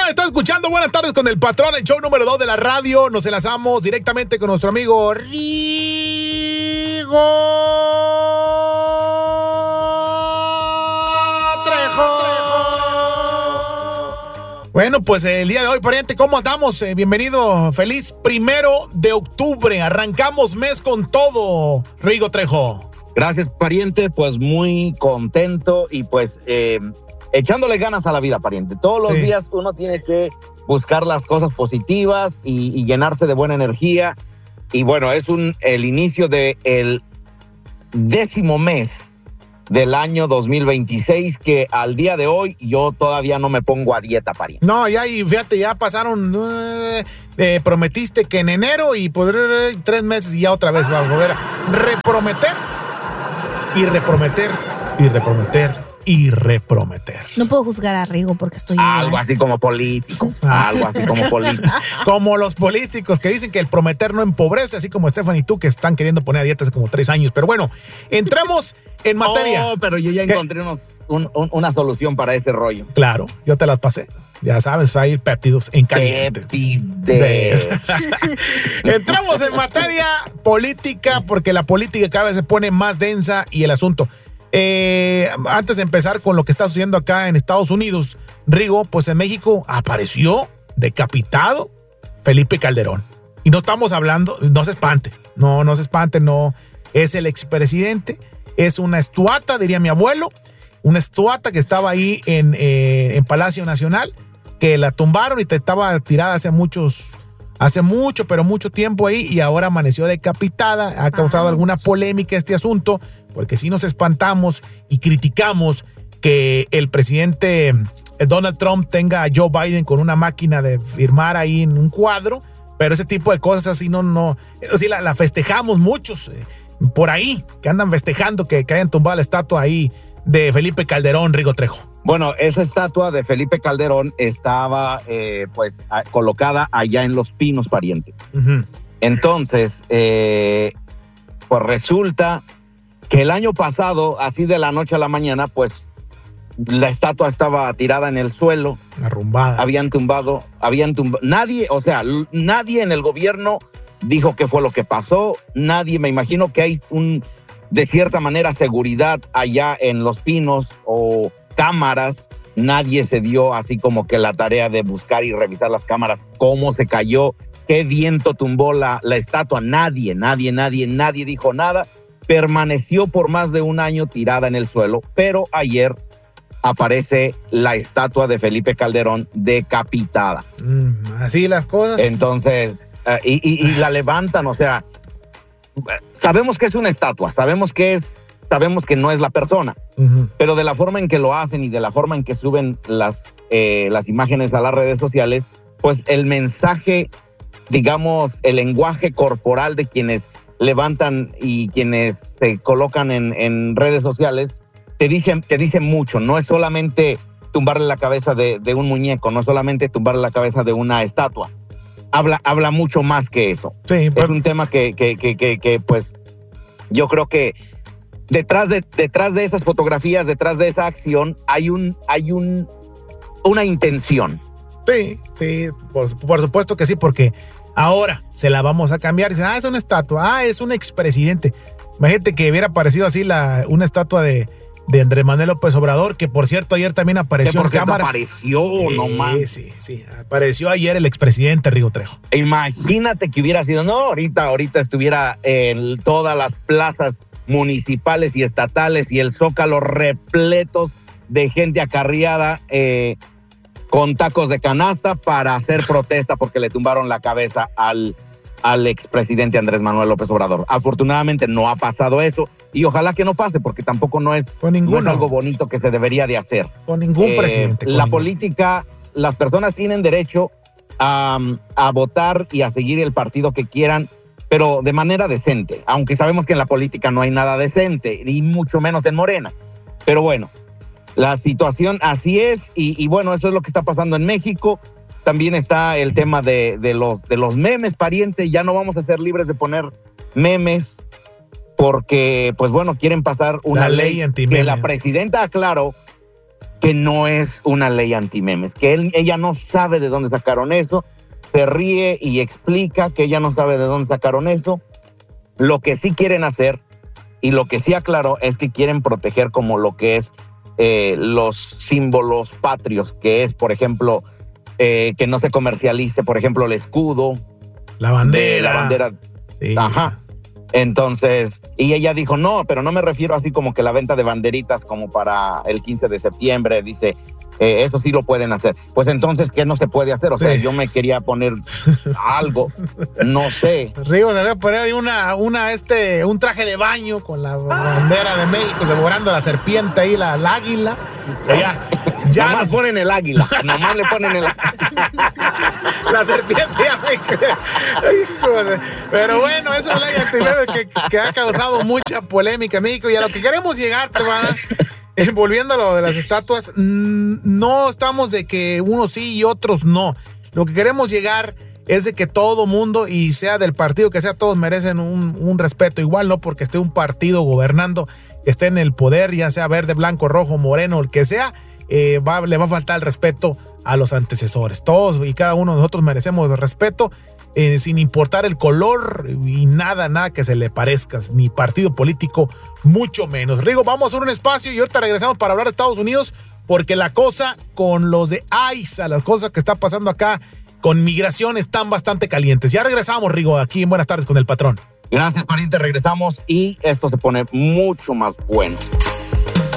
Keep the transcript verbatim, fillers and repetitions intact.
Está escuchando Buenas Tardes con el Patrón, el show número dos de la radio. Nos enlazamos directamente con nuestro amigo Rigo Trejo. Bueno, pues el día de hoy, pariente, ¿cómo andamos? Eh, bienvenido, feliz primero de octubre. Arrancamos mes con todo, Rigo Trejo. Gracias, pariente, pues muy contento y pues eh, echándole ganas a la vida, pariente. Todos los sí. días uno tiene que buscar las cosas positivas y, y llenarse de buena energía. Y bueno, es un el inicio del de décimo mes del año dos mil veintiséis, que al día de hoy yo todavía no me pongo a dieta, pariente. No, ya, y fíjate, ya pasaron, eh, eh, prometiste que en enero y por eh, tres meses y ya otra vez va a volver a reprometer y reprometer y reprometer y reprometer. No puedo juzgar a Rigo porque estoy Algo igual. así como político, algo así como político. Como los políticos que dicen que el prometer no empobrece, así como Stephanie y tú que están queriendo poner a dieta hace como tres años. Pero bueno, entremos en materia. Oh, pero yo ya encontré unos, un, un, una solución para ese rollo. Claro, yo te las pasé. Ya sabes, va a ir péptidos en caliente. Péptides. Entramos en materia política porque la política cada vez se pone más densa y el asunto. Eh, antes de empezar con lo que está sucediendo acá en Estados Unidos, Rigo, pues en México apareció decapitado Felipe Calderón. Y no estamos hablando, no se espante, no, no se espante, no. Es el expresidente, es una estuata, diría mi abuelo, una estuata que estaba ahí en, eh, en Palacio Nacional, que la tumbaron y te estaba tirada hace muchos, hace mucho, pero mucho tiempo ahí, y ahora amaneció decapitada. Ha causado alguna polémica este asunto, porque sí nos espantamos y criticamos que el presidente Donald Trump tenga a Joe Biden con una máquina de firmar ahí en un cuadro, pero ese tipo de cosas así no, no, así la, la festejamos muchos eh, por ahí, que andan festejando que, que hayan tumbado la estatua ahí de Felipe Calderón, Rigo Trejo. Bueno, esa estatua de Felipe Calderón estaba eh, pues a, colocada allá en Los Pinos, pariente. Uh-huh. Entonces, eh, pues resulta que el año pasado, así de la noche a la mañana, pues la estatua estaba tirada en el suelo. Arrumbada. Habían tumbado, habían tumbado. Nadie, o sea, nadie en el gobierno dijo qué fue lo que pasó. Nadie, me imagino que hay un, de cierta manera, seguridad allá en Los Pinos o cámaras. Nadie se dio así como que la tarea de buscar y revisar las cámaras, cómo se cayó, qué viento tumbó la, la estatua. Nadie, nadie, nadie, nadie dijo nada. Permaneció por más de un año tirada en el suelo, pero ayer aparece la estatua de Felipe Calderón decapitada. Mm, así las cosas. Entonces, uh, y, y, y la levantan, o sea, sabemos que es una estatua, sabemos que es, sabemos que no es la persona, uh-huh. pero de la forma en que lo hacen y de la forma en que suben las, eh, las imágenes a las redes sociales, pues el mensaje, digamos, el lenguaje corporal de quienes levantan y quienes se colocan en, en redes sociales, te dicen, te dicen mucho. No es solamente tumbarle la cabeza de, de un muñeco, no es solamente tumbarle la cabeza de una estatua. Habla, habla mucho más que eso. Sí, pues, es un tema que, que, que, que, que, pues, yo creo que detrás de, detrás de esas fotografías, detrás de esa acción, hay un, hay un, una intención. Sí, sí, por, por supuesto que sí, porque ahora se la vamos a cambiar. Dicen, ah, es una estatua, ah, es un expresidente. Imagínate que hubiera aparecido así la, una estatua de, de Andrés Manuel López Obrador, que por cierto ayer también apareció en cámaras. Apareció, eh, no más. Sí, sí, apareció ayer el expresidente Rigo Trejo. Imagínate que hubiera sido, no, ahorita, ahorita estuviera en todas las plazas municipales y estatales y el Zócalo repletos de gente acarreada, eh, con tacos de canasta para hacer protesta porque le tumbaron la cabeza al, al expresidente Andrés Manuel López Obrador. Afortunadamente no ha pasado eso y ojalá que no pase porque tampoco no es, no es algo bonito que se debería de hacer. Con ningún eh, presidente. Con la ningún. política, las personas tienen derecho a, a votar y a seguir el partido que quieran, pero de manera decente, aunque sabemos que en la política no hay nada decente y mucho menos en Morena. Pero bueno, la situación así es y, y bueno, eso es lo que está pasando en México. También está el tema de, de, los, de los memes, pariente. Ya no vamos a ser libres de poner memes porque, pues bueno, quieren pasar una la ley, ley anti-meme. Que la presidenta aclaró que no es una ley antimemes, que él, ella no sabe de dónde sacaron eso, se ríe y explica que ella no sabe de dónde sacaron eso. Lo que sí quieren hacer y lo que sí aclaró es que quieren proteger como lo que es eh, los símbolos patrios, que es, por ejemplo, eh, que no se comercialice, por ejemplo, el escudo. La bandera. De la bandera. Sí, Ajá. Entonces, y ella dijo, no, pero no me refiero así como que la venta de banderitas como para el quince de septiembre, dice, eh, eso sí lo pueden hacer. Pues entonces, ¿qué no se puede hacer? O sea, sí. yo me quería poner algo, no sé. Rigo, se voy a poner ahí una, una, este, un traje de baño con la bandera de México, devorando la serpiente ahí, la, la águila. Ya, ya nomás no, ponen el águila, nomás le ponen el la serpiente ya me... Pero bueno, esa es la ley antimemes que, que ha causado mucha polémica en México y a lo que queremos llegar, pues, eh, volviendo a lo de las estatuas, mmm, no estamos de que unos sí y otros no. Lo que queremos llegar es de que todo mundo, y sea del partido que sea, todos merecen un, un respeto. Igual no porque esté un partido gobernando, que esté en el poder, ya sea verde, blanco, rojo, moreno, el que sea, eh, va, le va a faltar el respeto a los antecesores. Todos y cada uno de nosotros merecemos el respeto, eh, sin importar el color y nada, nada que se le parezca, ni partido político, mucho menos. Rigo, vamos a un espacio y ahorita regresamos para hablar de Estados Unidos, porque la cosa con los de ICE, las cosas que está pasando acá con migración están bastante calientes. Ya regresamos, Rigo, aquí en Buenas Tardes con el Patrón. Gracias, pariente, regresamos y esto se pone mucho más bueno.